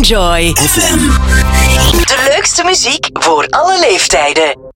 Joy FM. De leukste muziek voor alle leeftijden.